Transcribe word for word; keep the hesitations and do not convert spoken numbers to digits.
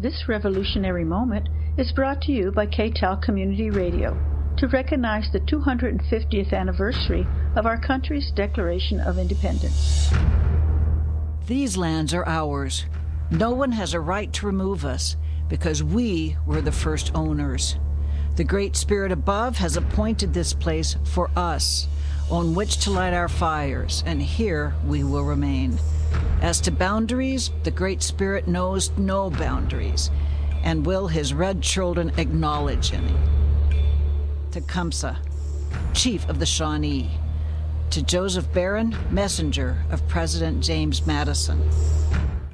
This revolutionary moment is brought to you by K T E L Community Radio to recognize the two hundred fiftieth anniversary of our country's Declaration of Independence. These lands are ours. No one has a right to remove us because we were the first owners. The Great Spirit above has appointed this place for us, on which to light our fires, and here we will remain. As to boundaries, the Great Spirit knows no boundaries, and will his red children acknowledge any. Tecumseh, Chief of the Shawnee. To Joseph Barron, Messenger of President James Madison.